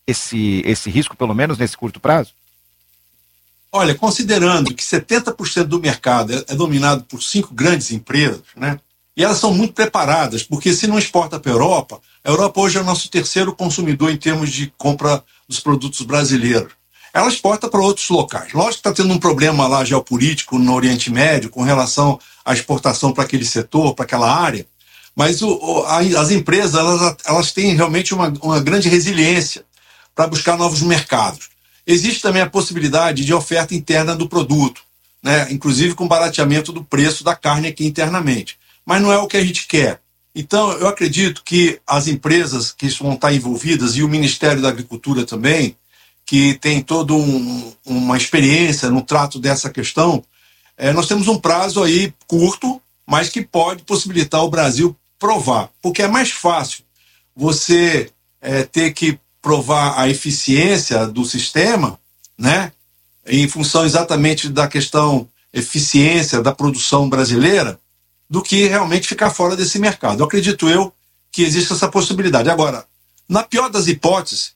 esse risco, pelo menos nesse curto prazo? Olha, considerando que 70% do mercado é dominado por 5 grandes empresas, né? E elas são muito preparadas, porque se não exporta para a Europa hoje é o nosso terceiro consumidor em termos de compra dos produtos brasileiros. Ela exporta para outros locais. Lógico que está tendo um problema lá geopolítico no Oriente Médio com relação à exportação para aquele setor, para aquela área, mas as empresas elas têm realmente uma grande resiliência para buscar novos mercados. Existe também a possibilidade de oferta interna do produto, né? Inclusive com barateamento do preço da carne aqui internamente. Mas não é o que a gente quer. Então, eu acredito que as empresas que vão estar envolvidas, e o Ministério da Agricultura também, que tem toda uma experiência no trato dessa questão, nós temos um prazo aí curto, mas que pode possibilitar o Brasil provar. Porque é mais fácil você ter que provar a eficiência do sistema, né, em função exatamente da questão eficiência da produção brasileira, do que realmente ficar fora desse mercado. Eu acredito que existe essa possibilidade. Agora, na pior das hipóteses,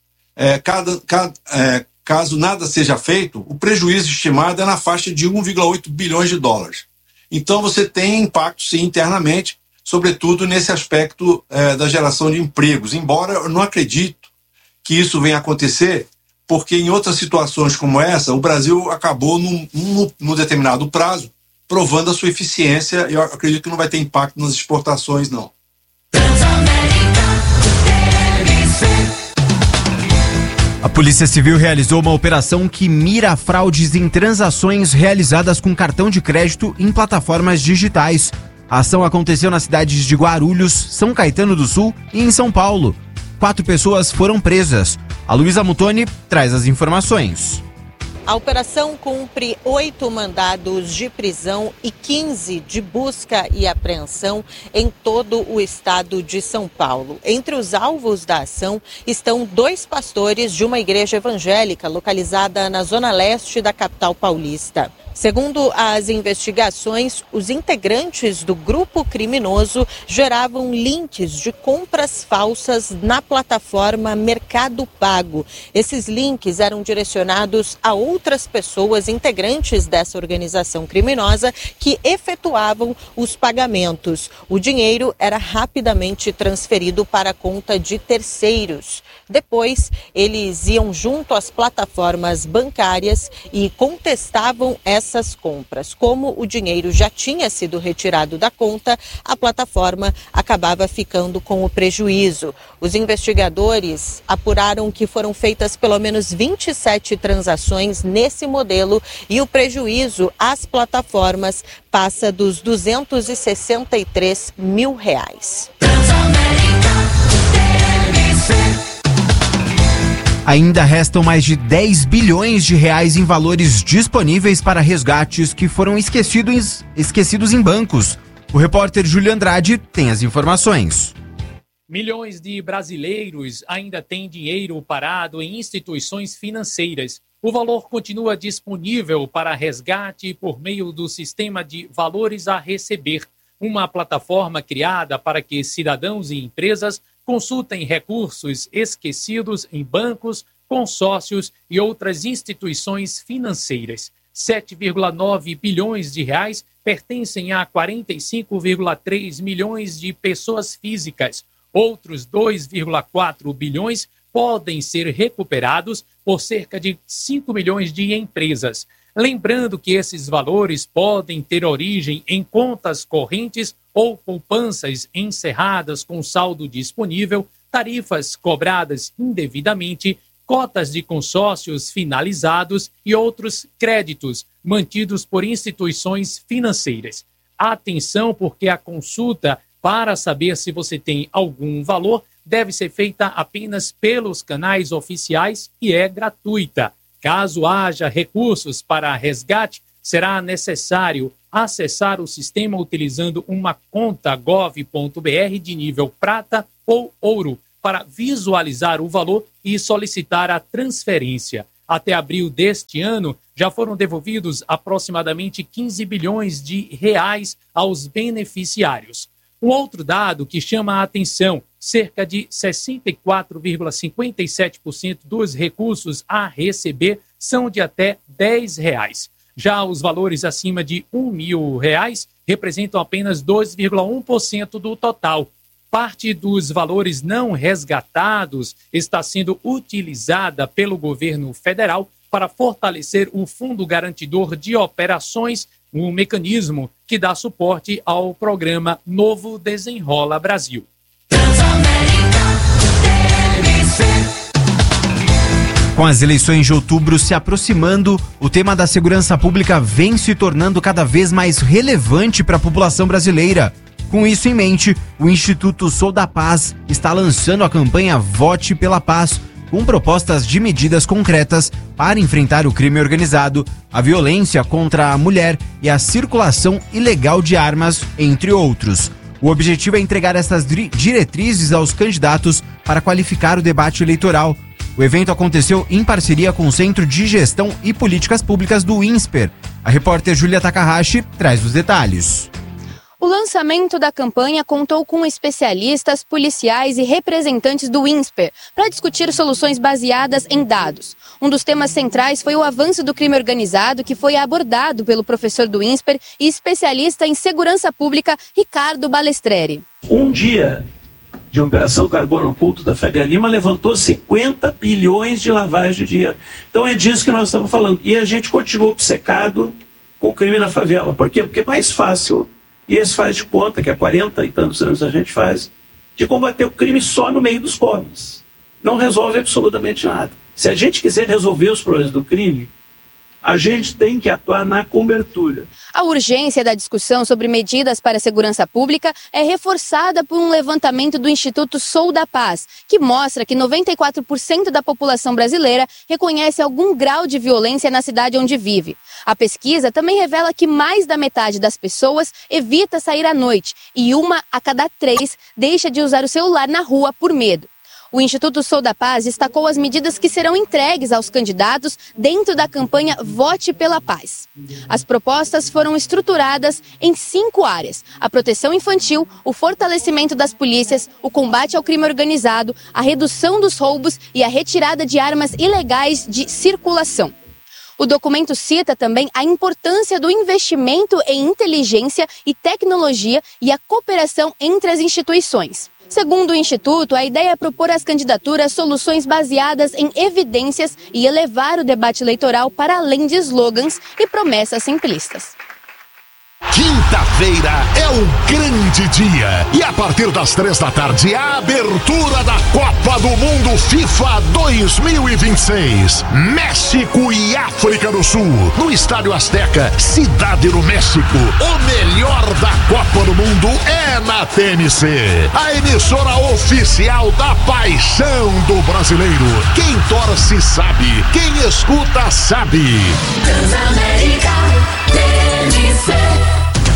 caso nada seja feito, o prejuízo estimado é na faixa de 1,8 bilhões de dólares. Então você tem impacto, sim, internamente, sobretudo nesse aspecto da geração de empregos, embora eu não acredito que isso venha acontecer, porque em outras situações como essa, o Brasil acabou, num determinado prazo, provando a sua eficiência, e eu acredito que não vai ter impacto nas exportações, não. A Polícia Civil realizou uma operação que mira fraudes em transações realizadas com cartão de crédito em plataformas digitais. A ação aconteceu nas cidades de Guarulhos, São Caetano do Sul e em São Paulo. 4 pessoas foram presas. A Luísa Mutoni traz as informações. A operação cumpre 8 mandados de prisão e 15 de busca e apreensão em todo o estado de São Paulo. Entre os alvos da ação estão 2 pastores de uma igreja evangélica localizada na zona leste da capital paulista. Segundo as investigações, os integrantes do grupo criminoso geravam links de compras falsas na plataforma Mercado Pago. Esses links eram direcionados a outras pessoas integrantes dessa organização criminosa que efetuavam os pagamentos. O dinheiro era rapidamente transferido para a conta de terceiros. Depois, eles iam junto às plataformas bancárias e contestavam essas compras. Como o dinheiro já tinha sido retirado da conta, a plataforma acabava ficando com o prejuízo. Os investigadores apuraram que foram feitas pelo menos 27 transações nesse modelo e o prejuízo às plataformas passa dos R$263 mil. Ainda restam mais de 10 bilhões de reais em valores disponíveis para resgates que foram esquecidos em bancos. O repórter Júlio Andrade tem as informações. Milhões de brasileiros ainda têm dinheiro parado em instituições financeiras. O valor continua disponível para resgate por meio do sistema de valores a receber, uma plataforma criada para que cidadãos e empresas consultem recursos esquecidos em bancos, consórcios e outras instituições financeiras. 7,9 bilhões de reais pertencem a 45,3 milhões de pessoas físicas. Outros 2,4 bilhões podem ser recuperados por cerca de 5 milhões de empresas. Lembrando que esses valores podem ter origem em contas correntes ou poupanças encerradas com saldo disponível, tarifas cobradas indevidamente, cotas de consórcios finalizados e outros créditos mantidos por instituições financeiras. Atenção, porque a consulta para saber se você tem algum valor deve ser feita apenas pelos canais oficiais e é gratuita. Caso haja recursos para resgate, será necessário acessar o sistema utilizando uma conta gov.br de nível prata ou ouro para visualizar o valor e solicitar a transferência. Até abril deste ano, já foram devolvidos aproximadamente 15 bilhões de reais aos beneficiários. Um outro dado que chama a atenção: cerca de 64,57% dos recursos a receber são de até R$10. Já os valores acima de R$1.000 representam apenas 2,1% do total. Parte dos valores não resgatados está sendo utilizada pelo governo federal para fortalecer o Fundo Garantidor de Operações, um mecanismo que dá suporte ao programa Novo Desenrola Brasil. Com as eleições de outubro se aproximando, o tema da segurança pública vem se tornando cada vez mais relevante para a população brasileira. Com isso em mente, o Instituto Sou da Paz está lançando a campanha Vote pela Paz, com propostas de medidas concretas para enfrentar o crime organizado, a violência contra a mulher e a circulação ilegal de armas, entre outros. O objetivo é entregar essas diretrizes aos candidatos para qualificar o debate eleitoral. O evento aconteceu em parceria com o Centro de Gestão e Políticas Públicas do INSPER. A repórter Júlia Takahashi traz os detalhes. O lançamento da campanha contou com especialistas, policiais e representantes do INSPER para discutir soluções baseadas em dados. Um dos temas centrais foi o avanço do crime organizado, que foi abordado pelo professor do INSPER e especialista em segurança pública, Ricardo Balestreri. Um dia de Operação Carbono Oculto da Faria Lima levantou 50 bilhões de lavagem de dinheiro. Então é disso que nós estamos falando. E a gente continuou obcecado com o crime na favela. Por quê? Porque é mais fácil. E esse faz de conta, que há 40 e tantos anos a gente faz, de combater o crime só no meio dos pobres. Não resolve absolutamente nada. Se a gente quiser resolver os problemas do crime, a gente tem que atuar na cobertura. A urgência da discussão sobre medidas para a segurança pública é reforçada por um levantamento do Instituto Sou da Paz, que mostra que 94% da população brasileira reconhece algum grau de violência na cidade onde vive. A pesquisa também revela que mais da metade das pessoas evita sair à noite e 1 a cada 3 deixa de usar o celular na rua por medo. O Instituto Sou da Paz destacou as medidas que serão entregues aos candidatos dentro da campanha Vote pela Paz. As propostas foram estruturadas em 5 áreas: a proteção infantil, o fortalecimento das polícias, o combate ao crime organizado, a redução dos roubos e a retirada de armas ilegais de circulação. O documento cita também a importância do investimento em inteligência e tecnologia e a cooperação entre as instituições. Segundo o Instituto, a ideia é propor às candidaturas soluções baseadas em evidências e elevar o debate eleitoral para além de slogans e promessas simplistas. Quinta-feira é um grande dia e a partir das 3 da tarde a abertura da Copa do Mundo FIFA 2026. México e África do Sul, no Estádio Azteca, Cidade do México. O melhor da Copa do Mundo é na TNC, a emissora oficial da paixão do brasileiro. Quem torce sabe, quem escuta sabe. Transamérica, TNC.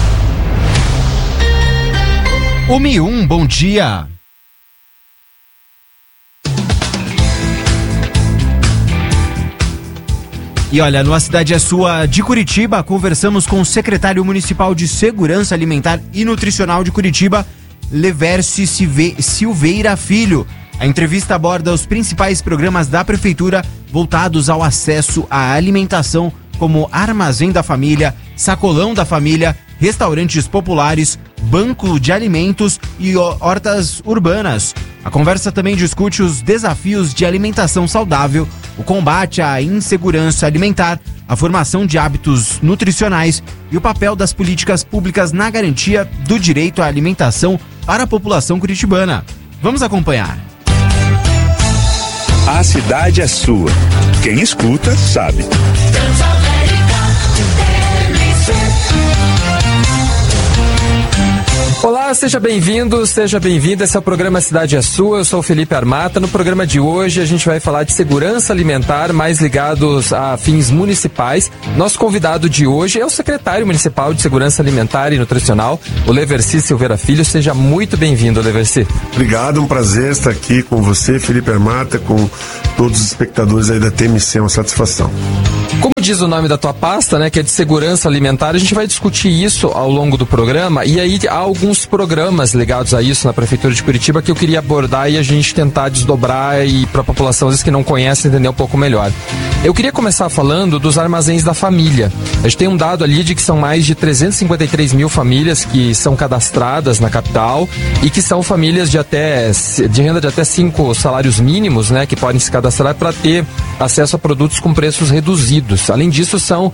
1:01, bom dia. E olha, no A Cidade é Sua de Curitiba, conversamos com o secretário municipal de Segurança Alimentar e Nutricional de Curitiba, Leverci Silveira Filho. A entrevista aborda os principais programas da prefeitura voltados ao acesso à alimentação, como Armazém da Família, Sacolão da Família, restaurantes populares, banco de alimentos e hortas urbanas. A conversa também discute os desafios de alimentação saudável, o combate à insegurança alimentar, a formação de hábitos nutricionais e o papel das políticas públicas na garantia do direito à alimentação para a população curitibana. Vamos acompanhar. A cidade é sua. Quem escuta, sabe. Olá, seja bem-vindo, seja bem-vinda. Esse é o programa Cidade é Sua. Eu sou o Felipe Armata. No programa de hoje a gente vai falar de segurança alimentar, mais ligados a fins municipais. Nosso convidado de hoje é o secretário municipal de Segurança Alimentar e Nutricional, o Leverci Silveira Filho. Seja muito bem-vindo, Leverci. Obrigado, um prazer estar aqui com você, Felipe Armata, com todos os espectadores aí da TMC, é uma satisfação. Como diz o nome da tua pasta, né, que é de segurança alimentar, a gente vai discutir isso ao longo do programa, e aí há alguns alguns programas ligados a isso na Prefeitura de Curitiba que eu queria abordar e a gente tentar desdobrar e para a população, às vezes, que não conhece, entender um pouco melhor. Eu queria começar falando dos armazéns da família. A gente tem um dado ali de que são mais de 353 mil famílias que são cadastradas na capital e que são famílias de renda de até 5 salários mínimos, né, que podem se cadastrar para ter acesso a produtos com preços reduzidos. Além disso, são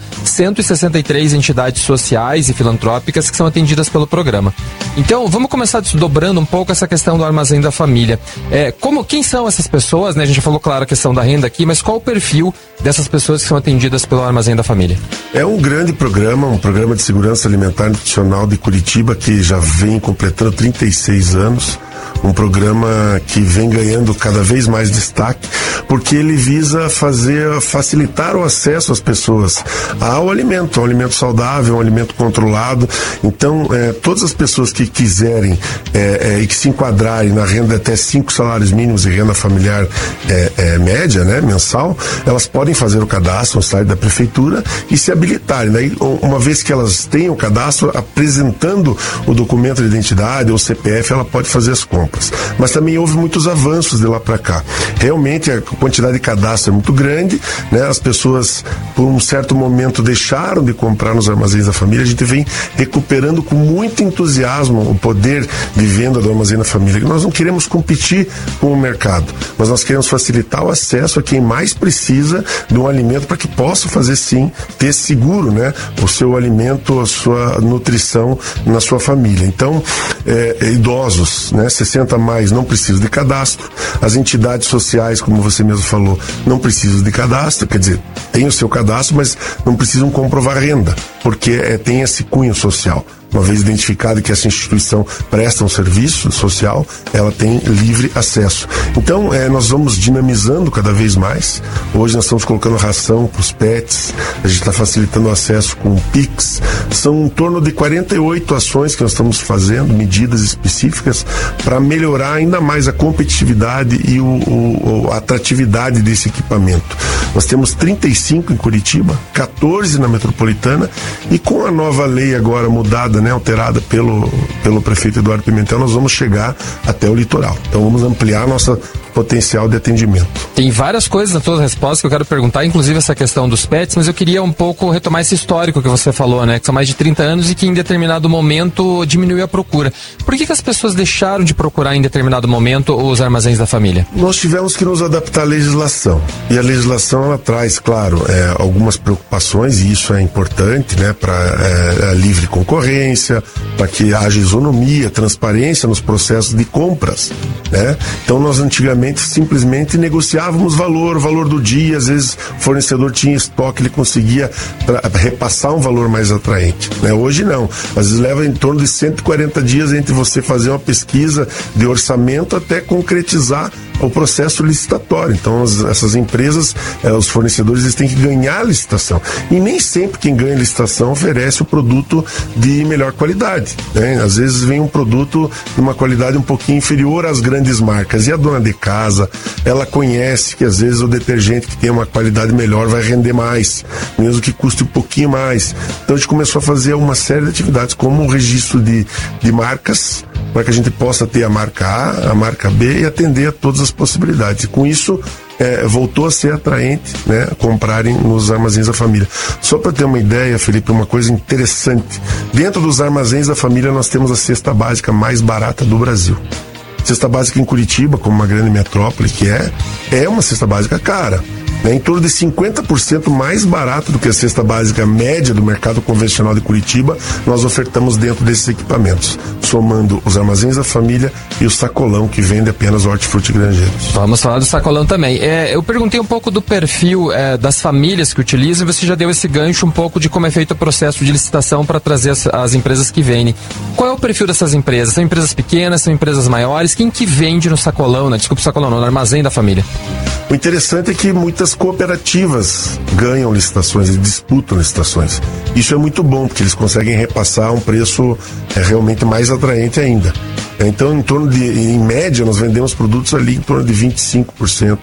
163 entidades sociais e filantrópicas que são atendidas pelo programa. Então, vamos começar desdobrando um pouco essa questão do armazém da família. Quem são essas pessoas, né? A gente já falou, claro, a questão da renda aqui, mas qual o perfil dessas pessoas que são atendidas pelo armazém da família? É um grande programa, um programa de segurança alimentar e nutricional de Curitiba que já vem completando 36 anos. Um programa que vem ganhando cada vez mais destaque, porque ele visa facilitar o acesso às pessoas ao alimento, saudável, um alimento controlado. Então, todas as pessoas que quiserem e que se enquadrarem na renda até 5 salários mínimos e renda familiar média, né, mensal, elas podem fazer o cadastro no site da Prefeitura e se habilitarem. Daí, uma vez que elas tenham o cadastro, apresentando o documento de identidade ou CPF, ela pode fazer as compras. Mas também houve muitos avanços de lá para cá. Realmente a quantidade de cadastro é muito grande, né? As pessoas por um certo momento deixaram de comprar nos armazéns da família. A gente vem recuperando com muito entusiasmo o poder de venda do armazém da família. Nós não queremos competir com o mercado, mas nós queremos facilitar o acesso a quem mais precisa de um alimento para que possa fazer sim, ter seguro, né? O seu alimento, a sua nutrição na sua família. Então, idosos, né? 60 a mais não precisam de cadastro. As entidades sociais, como você mesmo falou, não precisam de cadastro, quer dizer, tem o seu cadastro, mas não precisam comprovar renda, porque tem esse cunho social. Uma vez identificado que essa instituição presta um serviço social, ela tem livre acesso. Então, nós vamos dinamizando cada vez mais. Hoje nós estamos colocando ração para os pets, a gente está facilitando o acesso com o Pix. São em torno de 48 ações que nós estamos fazendo, medidas específicas, para melhorar ainda mais a competitividade e a atratividade desse equipamento. Nós temos 35 em Curitiba, 14 na metropolitana, e com a nova lei agora mudada, né, alterada pelo prefeito Eduardo Pimentel, nós vamos chegar até o litoral. Então vamos ampliar nossa potencial de atendimento. Tem várias coisas na tua resposta que eu quero perguntar, inclusive essa questão dos pets, mas eu queria um pouco retomar esse histórico que você falou, né, que são mais de 30 anos e que em determinado momento diminuiu a procura. Por que as pessoas deixaram de procurar em determinado momento os armazéns da família? Nós tivemos que nos adaptar à legislação, e a legislação ela traz, claro, algumas preocupações, e isso é importante, né, para livre concorrência, para que haja isonomia, transparência nos processos de compras, né? Então nós antigamente simplesmente negociávamos o valor do dia, às vezes o fornecedor tinha estoque, ele conseguia repassar um valor mais atraente, né? Hoje não, às vezes leva em torno de 140 dias entre você fazer uma pesquisa de orçamento até concretizar o processo licitatório. Então essas empresas, os fornecedores, eles têm que ganhar a licitação, e nem sempre quem ganha a licitação oferece o produto de melhor qualidade, né? Às vezes vem um produto de uma qualidade um pouquinho inferior às grandes marcas, e a dona de casa, ela conhece que às vezes o detergente que tem uma qualidade melhor vai render mais, mesmo que custe um pouquinho mais. Então a gente começou a fazer uma série de atividades, como o registro de marcas, para que a gente possa ter a marca A, a marca B, e atender a todas as possibilidades. E com isso voltou a ser atraente, né, comprarem nos armazéns da família. Só para ter uma ideia, Felipe, uma coisa interessante: dentro dos armazéns da família nós temos a cesta básica mais barata do Brasil. Cesta básica em Curitiba, como uma grande metrópole que é uma cesta básica cara, né, em torno de 50% mais barato do que a cesta básica média do mercado convencional de Curitiba. Nós ofertamos dentro desses equipamentos, somando os armazéns da família e o sacolão, que vende apenas hortifruti granjeiros. Vamos falar do sacolão também. Eu perguntei um pouco do perfil das famílias que utilizam, e você já deu esse gancho um pouco de como é feito o processo de licitação para trazer as empresas que vendem. Qual é o perfil dessas empresas? São empresas pequenas, são empresas maiores? Quem que vende no sacolão, no armazém da família? O interessante é que muitas cooperativas ganham licitações e disputam licitações. Isso é muito bom, porque eles conseguem repassar um preço realmente mais atraente ainda. Então, em média, nós vendemos produtos ali em torno de 25%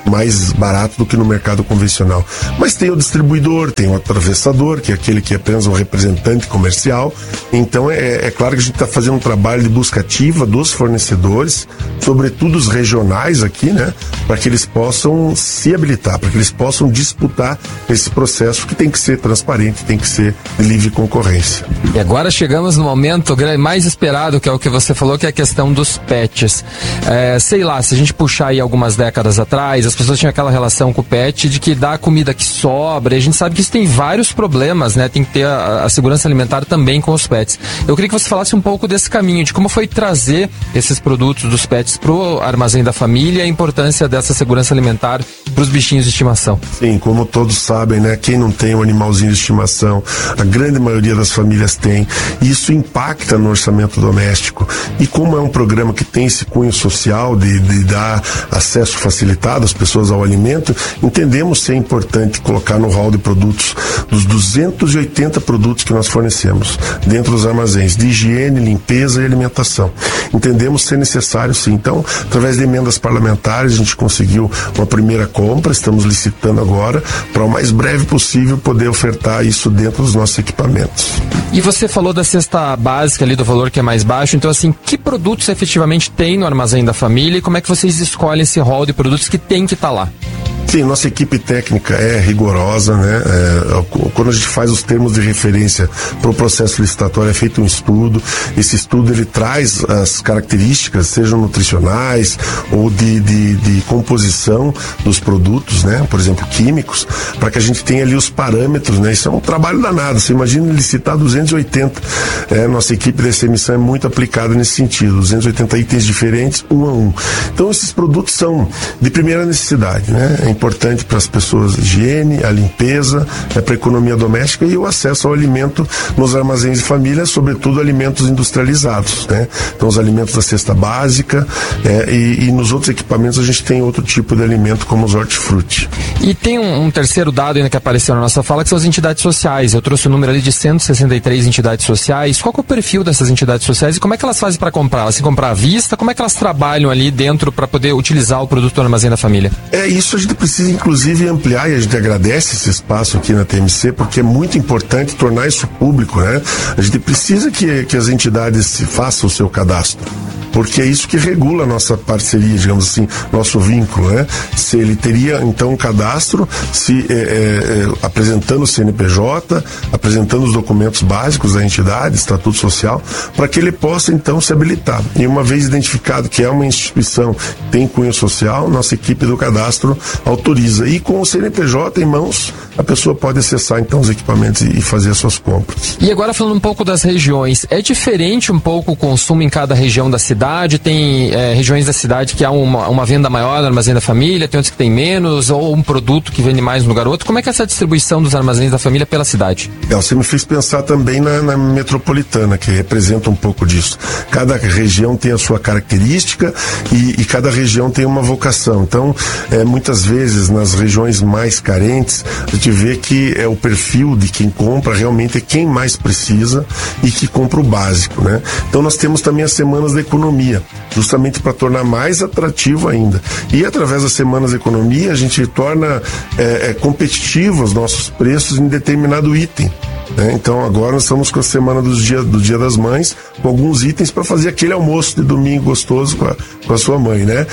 mais barato do que no mercado convencional. Mas tem o distribuidor, tem o atravessador, que é aquele que é apenas um representante comercial. Então é claro que a gente está fazendo um trabalho de busca ativa dos fornecedores, sobretudo os regionais aqui, né, para que eles possam se habilitar, para que eles possam disputar esse processo que tem que ser transparente, tem que ser de livre concorrência. E agora chegamos no momento mais esperado, que é o que você falou, que é a questão dos pets. Sei lá, se a gente puxar aí algumas décadas atrás, as pessoas tinham aquela relação com o pet de que dá a comida que sobra, e a gente sabe que isso tem vários problemas, né? Tem que ter a segurança alimentar também com os pets. Eu queria que você falasse um pouco desse caminho, de como foi trazer esses produtos dos pets pro Armazém da Família e a importância dessa segurança alimentar pros bichinhos de estimação. Sim, como todos sabem, né? Quem não tem um animalzinho de estimação, a grande maioria das famílias tem, e isso impacta no orçamento doméstico. E como é um programa que tem esse cunho social de dar acesso facilitado às pessoas ao alimento, entendemos ser importante colocar no hall de produtos, dos 280 produtos que nós fornecemos dentro dos armazéns, de higiene, limpeza e alimentação. Entendemos ser necessário, sim. Então, através de emendas parlamentares, a gente conseguiu uma primeira compra, estamos licitando agora, para o mais breve possível poder ofertar isso dentro dos nossos equipamentos. E você falou da cesta básica ali, do valor que é mais baixo, então assim, que produtos efetivamente tem no Armazém da Família e como é que vocês escolhem esse rol de produtos que tem que estar lá? Sim, nossa equipe técnica é rigorosa, né? Quando a gente faz os termos de referência para o processo licitatório, é feito um estudo. Esse estudo ele traz as características, sejam nutricionais ou de composição dos produtos, né? Por exemplo, químicos, para que a gente tenha ali os parâmetros, né? Isso é um trabalho danado. Você imagina licitar 280. Nossa equipe dessa emissão é muito aplicada nesse sentido. 280 itens diferentes, um a um. Então, esses produtos são de primeira necessidade, né? É importante para as pessoas a higiene, a limpeza, para a economia doméstica e o acesso ao alimento nos armazéns de família, sobretudo alimentos industrializados, né? Então os alimentos da cesta básica e nos outros equipamentos a gente tem outro tipo de alimento como os hortifruti. E tem um terceiro dado ainda que apareceu na nossa fala, que são as entidades sociais. Eu trouxe o número ali de 163 entidades sociais. Qual que é o perfil dessas entidades sociais e como é que elas fazem para comprar? Elas se comprar à vista? Como é que elas trabalham ali dentro para poder utilizar o produto do Armazém da Família? Isso a gente precisa inclusive ampliar, e a gente agradece esse espaço aqui na TMC, porque é muito importante tornar isso público, né? A gente precisa que as entidades façam o seu cadastro, porque é isso que regula a nossa parceria, digamos assim, nosso vínculo, né? Se ele teria então um cadastro, apresentando o CNPJ, apresentando os documentos básicos da entidade, estatuto social, para que ele possa então se habilitar. E uma vez identificado que é uma instituição que tem cunho social, nossa equipe do cadastro autoriza. E com o CNPJ em mãos, a pessoa pode acessar então os equipamentos e fazer as suas compras. E agora falando um pouco das regiões, é diferente um pouco o consumo em cada região da cidade? Tem regiões da cidade que há uma venda maior no Armazém da Família, tem outros que tem menos, ou um produto que vende mais no lugar outro? Como é que é essa distribuição dos Armazéns da Família pela cidade? Você me fez pensar também na metropolitana, que representa um pouco disso. Cada região tem a sua característica e cada região tem uma vocação. Então, muitas vezes nas regiões mais carentes, a gente vê que o perfil de quem compra realmente é quem mais precisa e que compra o básico, né? Então nós temos também as semanas da economia, justamente para tornar mais atrativo ainda. E através das semanas da economia, a gente torna competitivo os nossos preços em determinado item. Então agora nós estamos com a semana do Dia das Mães, com alguns itens para fazer aquele almoço de domingo gostoso com a sua mãe, né?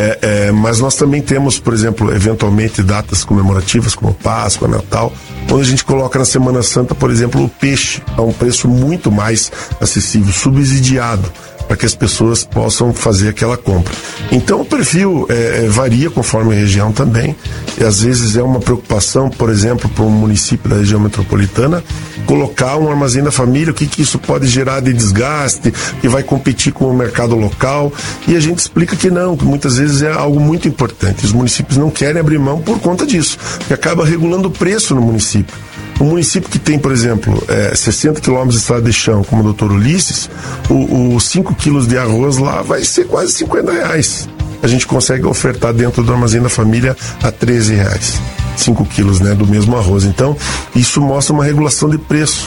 Mas nós também temos, por exemplo, eventualmente datas comemorativas como Páscoa, Natal, onde a gente coloca na Semana Santa, por exemplo, o peixe a um preço muito mais acessível, subsidiado, para que as pessoas possam fazer aquela compra. Então o perfil varia conforme a região também, e às vezes é uma preocupação, por exemplo, para um município da região metropolitana, colocar um Armazém da Família, o que isso pode gerar de desgaste, que vai competir com o mercado local, e a gente explica que não, que muitas vezes é algo muito importante. Os municípios não querem abrir mão por conta disso, que acaba regulando o preço no município. Um município que tem, por exemplo, 60 quilômetros de estrada de chão, como o Dr. Ulisses, os 5 quilos de arroz lá vai ser quase R$50. A gente consegue ofertar dentro do Armazém da Família a R$13. 5 quilos, né, do mesmo arroz. Então, isso mostra uma regulação de preço.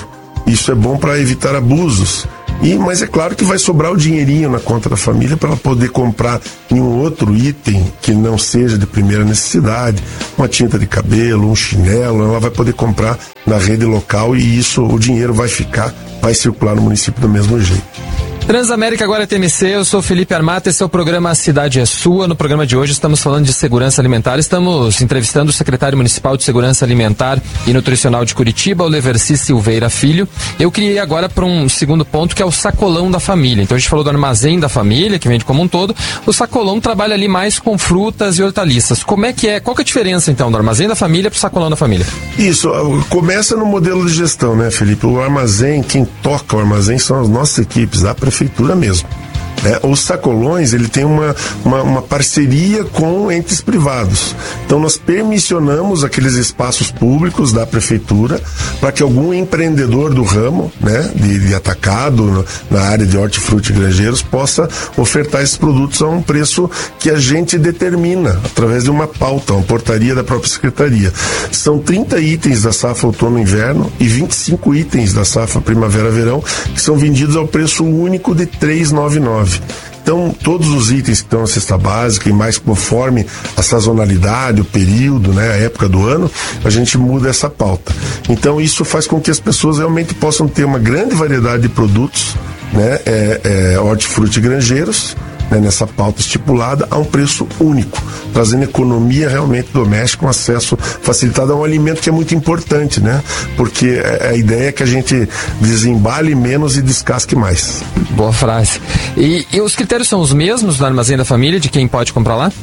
Isso é bom para evitar abusos. Mas é claro que vai sobrar o dinheirinho na conta da família para ela poder comprar em um outro item que não seja de primeira necessidade, uma tinta de cabelo, um chinelo, ela vai poder comprar na rede local e o dinheiro vai circular no município do mesmo jeito. Transamérica agora é TMC, eu sou Felipe Armata, esse é o programa A Cidade é Sua. No programa de hoje estamos falando de segurança alimentar, estamos entrevistando o secretário municipal de Segurança Alimentar e Nutricional de Curitiba, o Leverci Silveira Filho. Eu queria ir agora para um segundo ponto, que é o sacolão da família. Então a gente falou do armazém da família, que vende como um todo, o sacolão trabalha ali mais com frutas e hortaliças. Qual que é a diferença então do armazém da família para o sacolão da família? Isso, começa no modelo de gestão, né, Felipe? O armazém, quem toca o armazém são as nossas equipes da prefeitura mesmo. Os sacolões, ele tem uma parceria com entes privados. Então nós permissionamos aqueles espaços públicos da prefeitura para que algum empreendedor do ramo, né, de atacado na área de hortifruti e granjeiros possa ofertar esses produtos a um preço que a gente determina através de uma pauta, uma portaria da própria secretaria. São 30 itens da safra outono-inverno e 25 itens da safra primavera-verão que são vendidos ao preço único de R$ 3,99. Então, todos os itens que estão na cesta básica e mais conforme a sazonalidade, o período, né, a época do ano, a gente muda essa pauta. Então, isso faz com que as pessoas realmente possam ter uma grande variedade de produtos, né, hortifruti e granjeiros, né, nessa pauta estipulada a um preço único, trazendo economia realmente doméstica, um acesso facilitado a um alimento que é muito importante, né? Porque a ideia é que a gente desembale menos e descasque mais. Boa frase. E os critérios são os mesmos no armazém da família de quem pode comprar lá?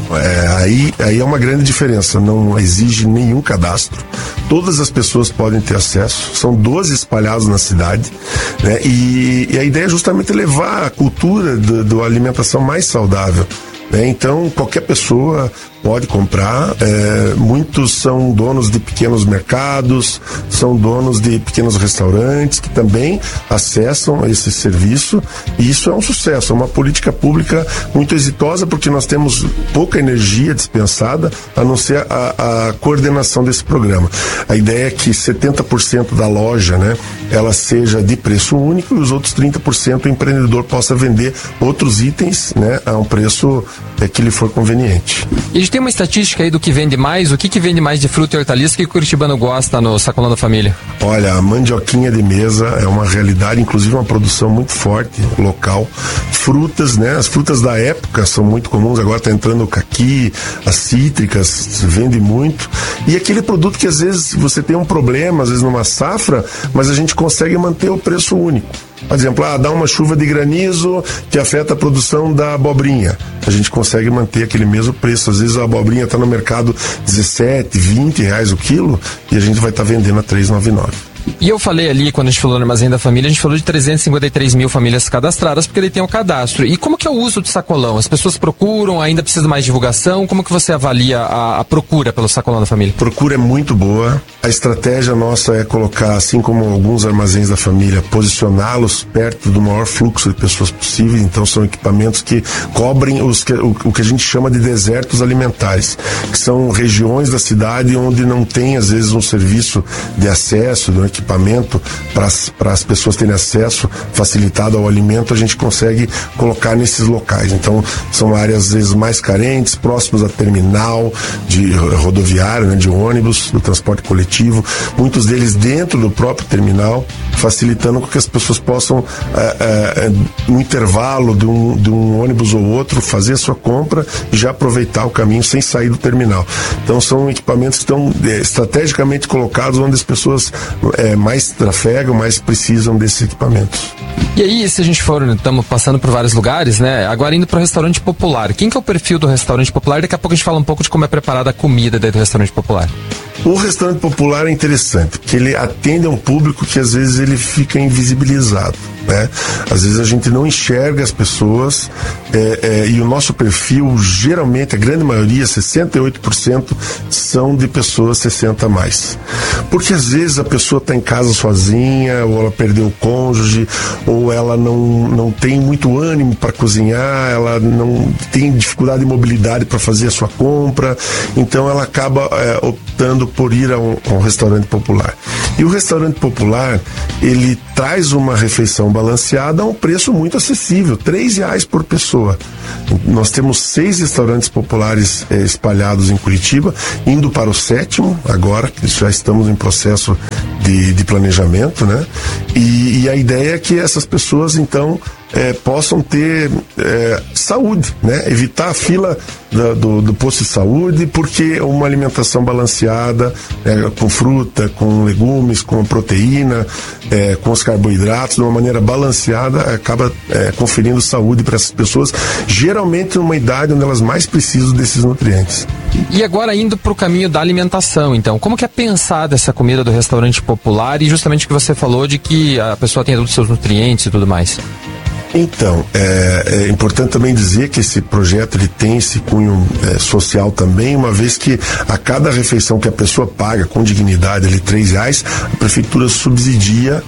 Aí é uma grande diferença, não exige nenhum cadastro, todas as pessoas podem ter acesso, são 12 espalhados na cidade, né? E a ideia é justamente levar a cultura da alimentação mais saudável, né? Então qualquer pessoa pode comprar, muitos são donos de pequenos mercados, são donos de pequenos restaurantes que também acessam esse serviço, e isso é um sucesso, é uma política pública muito exitosa, porque nós temos pouca energia dispensada, a não ser a coordenação desse programa. A ideia é que 70% da loja, né, ela seja de preço único, e os outros 30% o empreendedor possa vender outros itens, né, a um preço que lhe for conveniente. E a gente tem uma estatística aí do que vende mais? O que vende mais de fruta e hortaliça que o curitibano gosta no sacolão da família? Olha, a mandioquinha de mesa é uma realidade, inclusive uma produção muito forte, local. Frutas, né? As frutas da época são muito comuns, agora está entrando o caqui, as cítricas, vende muito. E aquele produto que às vezes você tem um problema, às vezes numa safra, mas a gente consegue manter o preço único. Por exemplo, dá uma chuva de granizo que afeta a produção da abobrinha. A gente consegue manter aquele mesmo preço. Às vezes a abobrinha está no mercado R$17, R$20 o quilo e a gente vai estar vendendo a R$3,99. E eu falei ali, quando a gente falou no armazém da família, a gente falou de 353 mil famílias cadastradas, porque ele tem um cadastro. E como que é o uso do sacolão? As pessoas procuram, ainda precisa de mais divulgação? Como que você avalia a procura pelo sacolão da família? A procura é muito boa. A estratégia nossa é colocar, assim como alguns armazéns da família, posicioná-los perto do maior fluxo de pessoas possível. Então são equipamentos que cobrem o que a gente chama de desertos alimentares, que são regiões da cidade onde não tem, às vezes, um serviço de acesso, de um equipamento para as pessoas terem acesso facilitado ao alimento. A gente consegue colocar nesses locais. Então são áreas às vezes mais carentes, próximos a terminal de rodoviário, né, de ônibus, do transporte coletivo, muitos deles dentro do próprio terminal, facilitando com que as pessoas possam no intervalo de um ônibus ou outro fazer a sua compra e já aproveitar o caminho sem sair do terminal. Então são equipamentos que estão estrategicamente colocados onde as pessoas mais trafegam, mais precisam desses equipamentos. E aí, se a gente for, estamos passando por vários lugares, né? Agora indo para o restaurante popular. Quem que é o perfil do restaurante popular? Daqui a pouco a gente fala um pouco de como é preparada a comida dentro do restaurante popular. O restaurante popular é interessante, porque ele atende a um público que às vezes ele fica invisibilizado. né? Às vezes a gente não enxerga as pessoas e o nosso perfil, geralmente, a grande maioria, 68%, são de pessoas 60 a mais. Porque às vezes a pessoa está em casa sozinha, ou ela perdeu o cônjuge, ou ela não tem muito ânimo para cozinhar, ela não tem dificuldade de mobilidade para fazer a sua compra, então ela acaba optando por ir a um restaurante popular. E o restaurante popular, ele traz uma refeição balanceada a um preço muito acessível, R$3 por pessoa. Nós temos 6 restaurantes populares espalhados em Curitiba, indo para o 7º agora, que já estamos em processo de planejamento, né? E a ideia é que essas pessoas, então, possam ter saúde, né? Evitar a fila do posto de saúde, porque uma alimentação balanceada, com fruta, com legumes, com proteína, com os carboidratos, de uma maneira balanceada, acaba conferindo saúde para essas pessoas, geralmente numa idade onde elas mais precisam desses nutrientes. E agora indo para o caminho da alimentação, então, como que é pensada essa comida do restaurante popular e justamente o que você falou de que a pessoa tem todos os seus nutrientes e tudo mais? Então, é importante também dizer que esse projeto ele tem esse cunho social também, uma vez que a cada refeição que a pessoa paga com dignidade, ali R$3, a prefeitura subsidia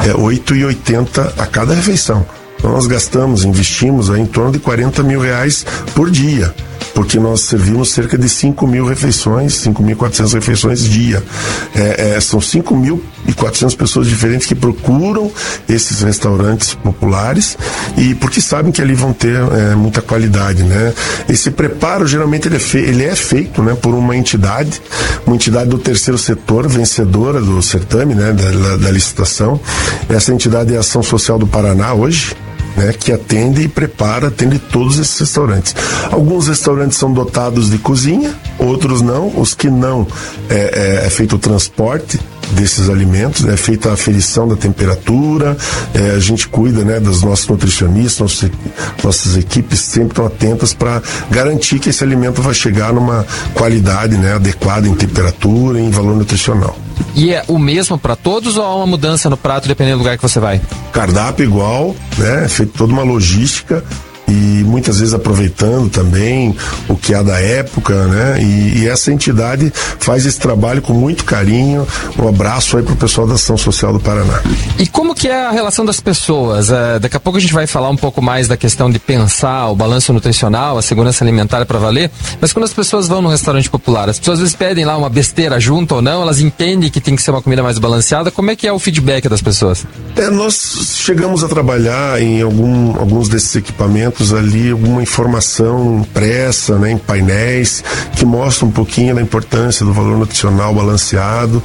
R$8,80 a cada refeição. Então nós investimos aí em torno de R$40 mil por dia, porque nós servimos cerca de 5.000 refeições, 5.400 refeições dia. São 5.400 pessoas diferentes que procuram esses restaurantes populares, e porque sabem que ali vão ter muita qualidade, né? Esse preparo geralmente ele é feito, né, por uma entidade do terceiro setor, vencedora do certame, né, da licitação. Essa entidade é a Ação Social do Paraná hoje, né, que atende todos esses restaurantes. Alguns restaurantes são dotados de cozinha, outros não. Os que não, é feito o transporte desses alimentos, é feita a aferição da temperatura, a gente cuida, né, dos nossos nutricionistas, nossas equipes sempre estão atentas para garantir que esse alimento vai chegar numa qualidade, né, adequada em temperatura e em valor nutricional. E é o mesmo para todos ou há uma mudança no prato dependendo do lugar que você vai? Cardápio igual, né? É feito toda uma logística e muitas vezes aproveitando também o que há da época, né? E essa entidade faz esse trabalho com muito carinho. Um abraço aí pro pessoal da Ação Social do Paraná. E como que é a relação das pessoas? Daqui a pouco a gente vai falar um pouco mais da questão de pensar o balanço nutricional, a segurança alimentar para valer, mas quando as pessoas vão no restaurante popular, as pessoas às vezes pedem lá uma besteira junto ou não, elas entendem que tem que ser uma comida mais balanceada. Como é que é o feedback das pessoas? Nós chegamos a trabalhar em alguns desses equipamentos ali, alguma informação impressa, né, em painéis que mostra um pouquinho da importância do valor nutricional balanceado.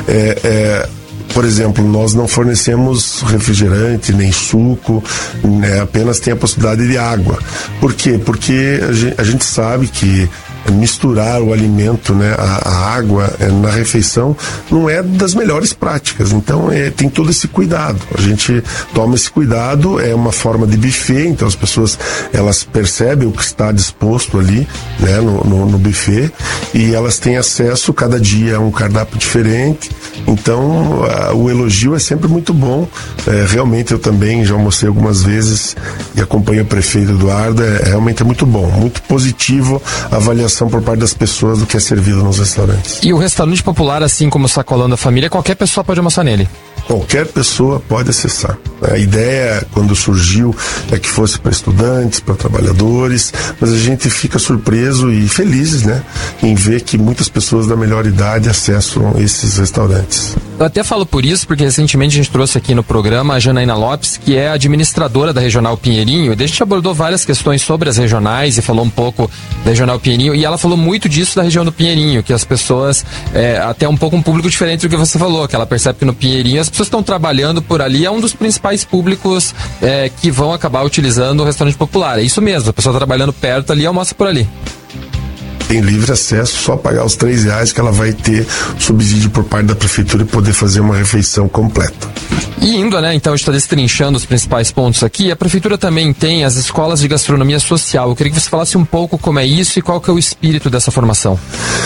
Por exemplo, nós não fornecemos refrigerante nem suco, né, apenas tem a possibilidade de água. Por quê? Porque a gente sabe que misturar o alimento, né, a água na refeição não é das melhores práticas. Então tem todo esse cuidado. A gente toma esse cuidado, é uma forma de buffet, então as pessoas elas percebem o que está disposto ali, né, no buffet, e elas têm acesso cada dia a um cardápio diferente. Então o elogio é sempre muito bom. Realmente eu também já almocei algumas vezes e acompanho o prefeito Eduardo. Realmente é muito bom, muito positivo a avaliação por parte das pessoas do que é servido nos restaurantes. E o restaurante popular, assim como o Sacolão da Família, qualquer pessoa pode almoçar nele? Qualquer pessoa pode acessar. A ideia, quando surgiu, é que fosse para estudantes, para trabalhadores, mas a gente fica surpreso e felizes, né, em ver que muitas pessoas da melhor idade acessam esses restaurantes. Eu até falo por isso, porque recentemente a gente trouxe aqui no programa a Janaína Lopes, que é administradora da Regional Pinheirinho, e a gente abordou várias questões sobre as regionais e falou um pouco da Regional Pinheirinho, e ela falou muito disso da região do Pinheirinho, que as pessoas, até um pouco um público diferente do que você falou, que ela percebe que no Pinheirinho as pessoas estão trabalhando por ali, é um dos principais públicos que vão acabar utilizando o restaurante popular. É isso mesmo, a pessoa trabalhando perto ali almoça por ali. Tem livre acesso, só pagar os R$3 que ela vai ter subsídio por parte da prefeitura e poder fazer uma refeição completa. E indo, né, então a gente está destrinchando os principais pontos aqui, a prefeitura também tem as escolas de gastronomia social. Eu queria que você falasse um pouco como é isso e qual que é o espírito dessa formação.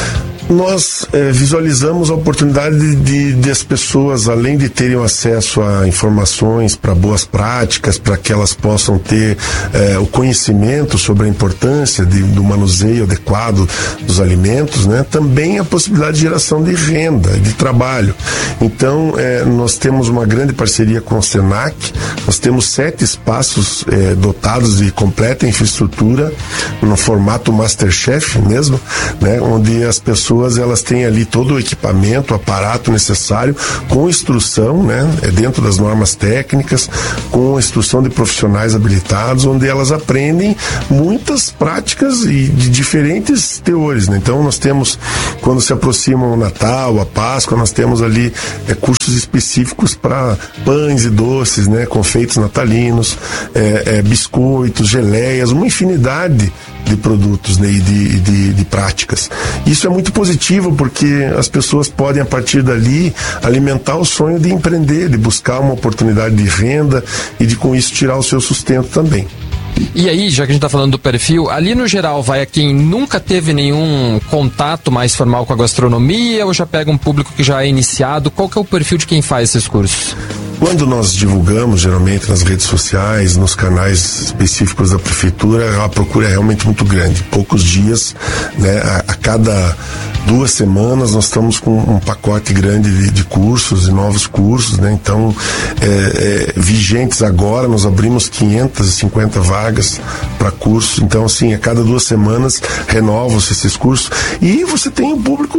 Nós visualizamos a oportunidade de as pessoas, além de terem acesso a informações para boas práticas, para que elas possam ter o conhecimento sobre a importância do manuseio adequado dos alimentos, né? Também a possibilidade de geração de renda, de trabalho. Então, nós temos uma grande parceria com o Senac, nós temos 7 espaços dotados de completa infraestrutura, no formato Masterchef mesmo, né? Onde as pessoas elas têm ali todo o equipamento, o aparato necessário, com instrução, né, dentro das normas técnicas, com a instrução de profissionais habilitados, onde elas aprendem muitas práticas e de diferentes teores, né? Então nós temos, quando se aproxima o Natal, a Páscoa, nós temos ali cursos específicos para pães e doces, né, confeitos natalinos, biscoitos, geleias, uma infinidade de produtos, né, e de práticas. Isso é muito positivo porque as pessoas podem, a partir dali, alimentar o sonho de empreender, de buscar uma oportunidade de renda e de, com isso, tirar o seu sustento também. E aí, já que a gente está falando do perfil, ali no geral vai a quem nunca teve nenhum contato mais formal com a gastronomia ou já pega um público que já é iniciado? Qual que é o perfil de quem faz esses cursos? Quando nós divulgamos, geralmente nas redes sociais, nos canais específicos da prefeitura, a procura é realmente muito grande. Poucos dias, né, a cada 2 semanas nós estamos com um pacote grande de cursos e novos cursos, né? Então, vigentes agora, nós abrimos 550 vagas para cursos. Então, assim, a cada 2 semanas renovam-se esses cursos e você tem um público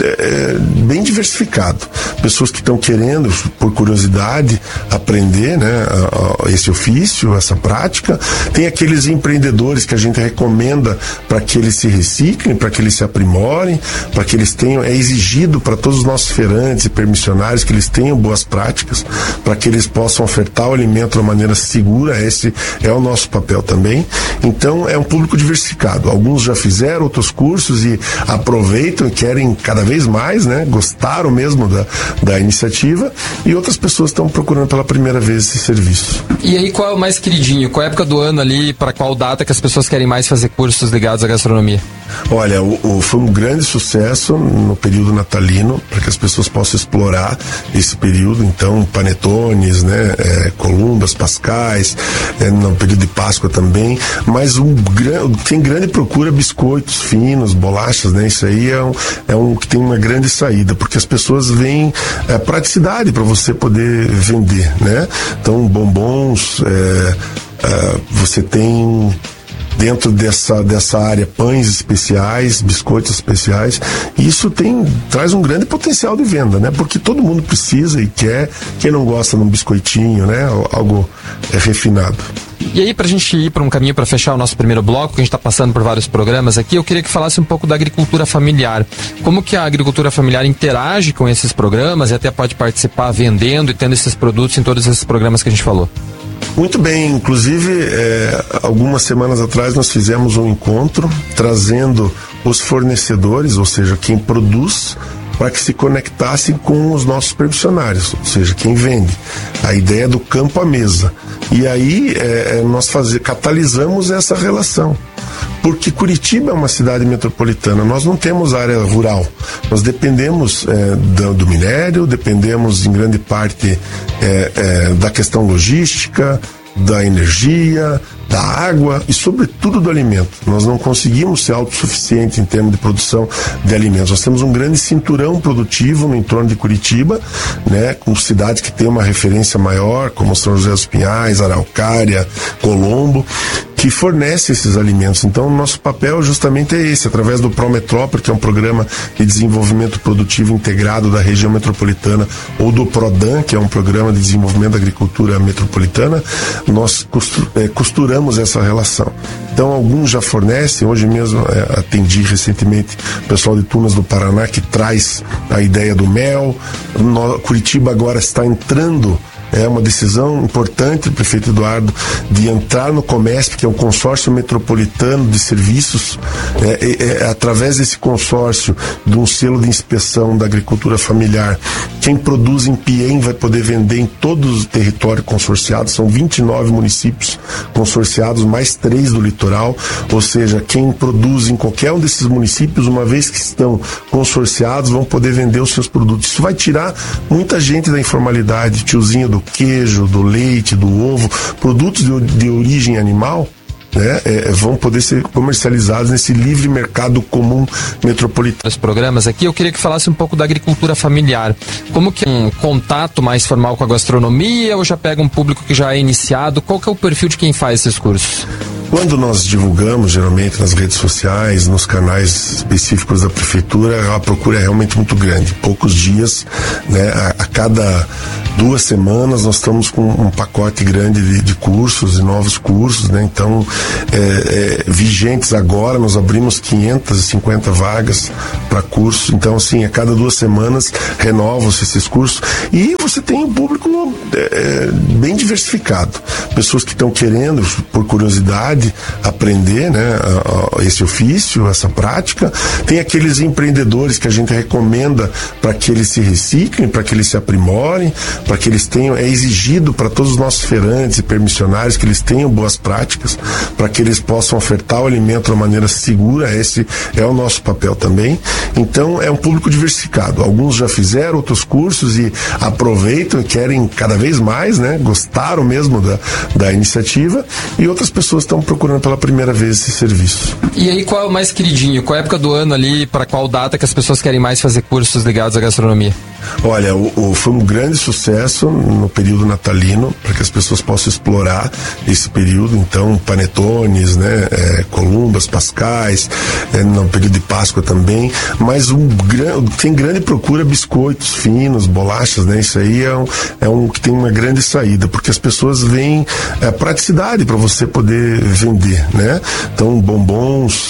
bem diversificado. Pessoas que estão querendo, por curiosidade, aprender, né, esse ofício, essa prática. Tem aqueles empreendedores que a gente recomenda para que eles se reciclem, para que eles se aprimorem, para que eles tenham, é exigido para todos os nossos feirantes e permissionários que eles tenham boas práticas, para que eles possam ofertar o alimento de uma maneira segura. Esse é o nosso papel também. Então é um público diversificado. Alguns já fizeram outros cursos e aproveitam e querem cada vez mais, né, gostaram mesmo da iniciativa, e outras pessoas estão procurando pela primeira vez esse serviço. E aí, qual é o mais queridinho? Qual é a época do ano ali, para qual data que as pessoas querem mais fazer cursos ligados à gastronomia? Olha, foi um grande sucesso no período natalino, para que as pessoas possam explorar esse período. Então, panetones, né, columbas, pascais, no período de Páscoa também, mas tem grande procura biscoitos finos, bolachas, né? Isso aí é um que tem uma grande saída, porque as pessoas veem praticidade para você poder vender, né? Então, bombons, você tem dentro dessa área pães especiais, biscoitos especiais, e isso traz um grande potencial de venda, né? Porque todo mundo precisa e quer, quem não gosta de um biscoitinho, né? Algo refinado. E aí, pra gente ir para um caminho para fechar o nosso primeiro bloco, que a gente está passando por vários programas aqui, eu queria que falasse um pouco da agricultura familiar. Como que a agricultura familiar interage com esses programas e até pode participar vendendo e tendo esses produtos em todos esses programas que a gente falou? Muito bem, inclusive algumas semanas atrás nós fizemos um encontro trazendo os fornecedores, ou seja, quem produz, para que se conectassem com os nossos permissionários, ou seja, quem vende. A ideia é do campo à mesa. E aí nós catalisamos essa relação. Porque Curitiba é uma cidade metropolitana, nós não temos área rural, nós dependemos do minério, dependemos em grande parte da questão logística, da energia, da água e sobretudo do alimento. Nós não conseguimos ser autossuficientes em termos de produção de alimentos. Nós temos um grande cinturão produtivo no entorno de Curitiba, né, com cidades que têm uma referência maior, como São José dos Pinhais, Araucária, Colombo, que fornece esses alimentos. Então, o nosso papel justamente é esse, através do Prometrópole, que é um programa de desenvolvimento produtivo integrado da região metropolitana, ou do PRODAN, que é um programa de desenvolvimento da agricultura metropolitana, nós costuramos essa relação. Então, alguns já fornecem. Hoje mesmo atendi recentemente o pessoal de Tunas do Paraná, que traz a ideia do mel. Curitiba agora está entrando é uma decisão importante do prefeito Eduardo de entrar no Comesp, que é um consórcio metropolitano de serviços, através desse consórcio, de um selo de inspeção da agricultura familiar. Quem produz em Piem vai poder vender em todos os territórios consorciados, são 29 municípios consorciados, mais 3 do litoral, ou seja, quem produz em qualquer um desses municípios, uma vez que estão consorciados, vão poder vender os seus produtos. Isso vai tirar muita gente da informalidade, tiozinho do queijo, do leite, do ovo, produtos de origem animal, né, vão poder ser comercializados nesse livre mercado comum metropolitano. Os programas aqui, eu queria que falasse um pouco da agricultura familiar. Como que é um contato mais formal com a gastronomia ou já pega um público que já é iniciado? Qual que é o perfil de quem faz esses cursos? Quando nós divulgamos, geralmente nas redes sociais, nos canais específicos da prefeitura, a procura é realmente muito grande. Poucos dias, né, a cada 2 semanas nós estamos com um pacote grande de cursos e novos cursos, né? Então, vigentes agora, nós abrimos 550 vagas para curso. Então, assim, a cada 2 semanas renovam-se esses cursos e você tem um público bem diversificado. Pessoas que estão querendo, por curiosidade, aprender, né, esse ofício, essa prática. Tem aqueles empreendedores que a gente recomenda para que eles se reciclem, para que eles se aprimorem, para que eles tenham, é exigido para todos os nossos feirantes e permissionários que eles tenham boas práticas, para que eles possam ofertar o alimento de uma maneira segura. Esse é o nosso papel também. Então, é um público diversificado. Alguns já fizeram outros cursos e aproveitam e querem cada vez mais, né, gostaram mesmo da iniciativa, e outras pessoas estão procurando pela primeira vez esse serviço. E aí, qual é o mais queridinho? Qual é a época do ano ali, para qual data que as pessoas querem mais fazer cursos ligados à gastronomia? Olha, foi um grande sucesso no período natalino, para que as pessoas possam explorar esse período. Então, panetones, né, columbas, pascais, no período de Páscoa também, mas tem grande procura biscoitos finos, bolachas, né? Isso aí é um que tem uma grande saída, porque as pessoas veem a praticidade para você poder vender, né? Então, bombons,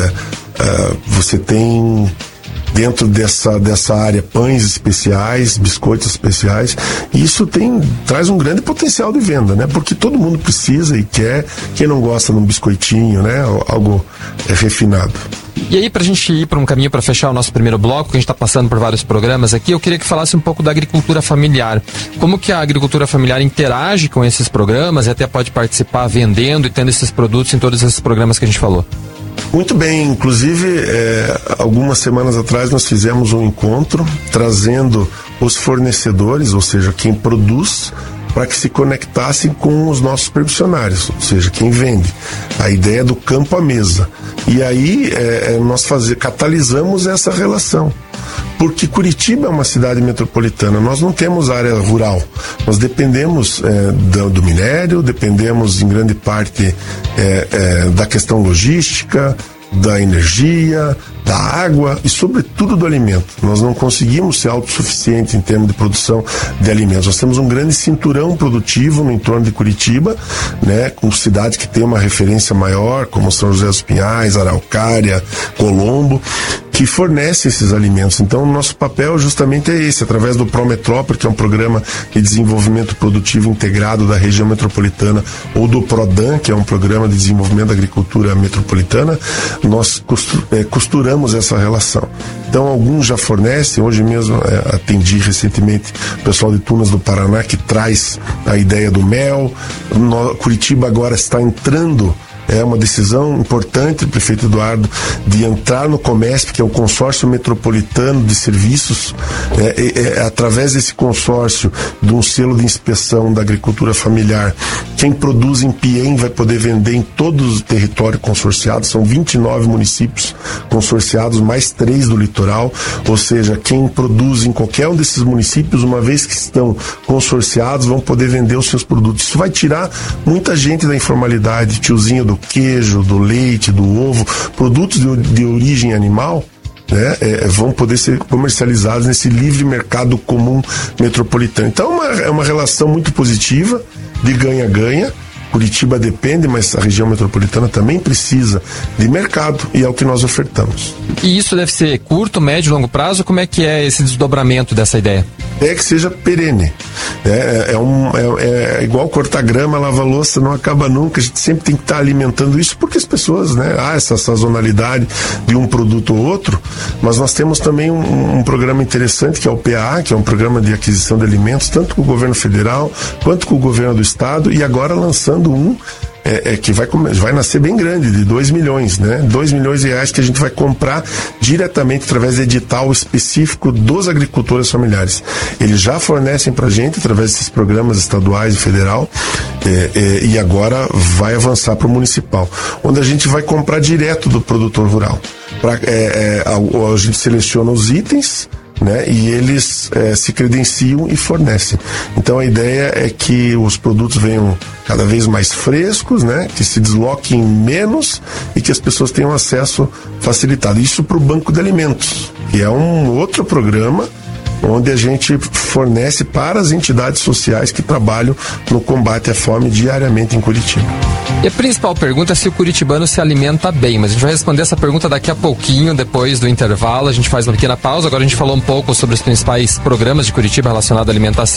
você tem dentro dessa área pães especiais, biscoitos especiais, e isso traz um grande potencial de venda, né? Porque todo mundo precisa e quer. Quem não gosta de um biscoitinho, né? Algo refinado. E aí, pra gente ir para um caminho para fechar o nosso primeiro bloco, que a gente está passando por vários programas aqui, eu queria que falasse um pouco da agricultura familiar. Como que a agricultura familiar interage com esses programas e até pode participar vendendo e tendo esses produtos em todos esses programas que a gente falou? Muito bem, inclusive algumas semanas atrás nós fizemos um encontro trazendo os fornecedores, ou seja, quem produz, para que se conectassem com os nossos permissionários, ou seja, quem vende. A ideia do campo à mesa. E aí nós catalisamos essa relação. Porque Curitiba é uma cidade metropolitana, nós não temos área rural, nós dependemos do minério, dependemos em grande parte da questão logística, da energia, da água e sobretudo do alimento. Nós não conseguimos ser autossuficientes em termos de produção de alimentos. Nós temos um grande cinturão produtivo no entorno de Curitiba, né, com cidades que têm uma referência maior, como São José dos Pinhais, Araucária, Colombo, que fornece esses alimentos. Então, o nosso papel justamente é esse, através do Prometrópole, que é um programa de desenvolvimento produtivo integrado da região metropolitana, ou do PRODAN, que é um programa de desenvolvimento da agricultura metropolitana, nós costuramos essa relação. Então, alguns já fornecem. Hoje mesmo atendi recentemente o pessoal de Tunas do Paraná, que traz a ideia do mel. Curitiba agora está entrando. É uma decisão importante do prefeito Eduardo de entrar no Comesp, que é o consórcio metropolitano de serviços, através desse consórcio, de um selo de inspeção da agricultura familiar. Quem produz em Piem vai poder vender em todos os territórios consorciados, são 29 municípios consorciados, mais 3 do litoral, ou seja, quem produz em qualquer um desses municípios, uma vez que estão consorciados, vão poder vender os seus produtos. Isso vai tirar muita gente da informalidade, tiozinho do queijo, do leite, do ovo, produtos de origem animal, né, vão poder ser comercializados nesse livre mercado comum metropolitano. Então é uma relação muito positiva, de ganha-ganha. Curitiba depende, mas a região metropolitana também precisa de mercado e é o que nós ofertamos. E isso deve ser curto, médio, longo prazo? Como é que é esse desdobramento dessa ideia? É que seja perene. É igual cortar grama, lavar louça, não acaba nunca. A gente sempre tem que estar alimentando isso, porque as pessoas, há essa sazonalidade de um produto ou outro, mas nós temos também um programa interessante que é o PAA, que é um programa de aquisição de alimentos, tanto com o governo federal quanto com o governo do estado, e agora lançando que vai nascer bem grande, de 2 milhões, 2 milhões de reais que a gente vai comprar diretamente através de edital específico dos agricultores familiares. Eles já fornecem pra gente através desses programas estaduais e federal, e agora vai avançar para o municipal, onde a gente vai comprar direto do produtor rural. A gente seleciona os itens, e eles se credenciam e fornecem. Então a ideia é que os produtos venham cada vez mais frescos, que se desloquem menos e que as pessoas tenham acesso facilitado. Isso para o Banco de Alimentos, que é um outro programa onde a gente fornece para as entidades sociais que trabalham no combate à fome diariamente em Curitiba. E a principal pergunta é se o curitibano se alimenta bem, mas a gente vai responder essa pergunta daqui a pouquinho, depois do intervalo. A gente faz uma pequena pausa. Agora a gente falou um pouco sobre os principais programas de Curitiba relacionados à alimentação.